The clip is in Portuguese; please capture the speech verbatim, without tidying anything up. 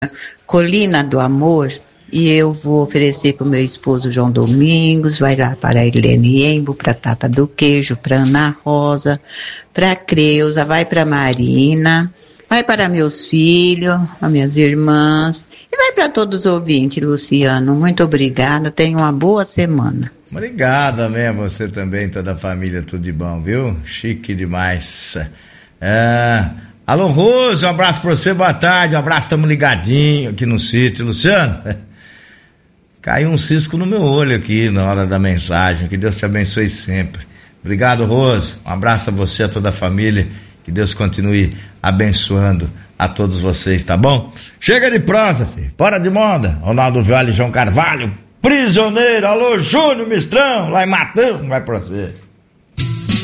Colina do Amor, e eu vou oferecer para o meu esposo João Domingos, vai lá para a Helene Embo, para a Tata do Queijo, para Ana Rosa, para a Creuza, vai para a Marina, vai para meus filhos, as minhas irmãs, e vai para todos os ouvintes, Luciano. Muito obrigada, tenha uma boa semana. Obrigado, amém, a você também, toda a família, tudo de bom, viu? Chique demais. É... Alô, Rose, um abraço pra você, boa tarde, um abraço, tamo ligadinho aqui no sítio. Luciano, caiu um cisco no meu olho aqui na hora da mensagem, que Deus te abençoe sempre. Obrigado, Rose, um abraço a você, a toda a família, que Deus continue abençoando a todos vocês, tá bom? Chega de prosa, filho, bora de moda. Ronaldo Vale, João Carvalho, Prisioneiro, alô, Júnior Mistrão, lá em Matão, vai pra você.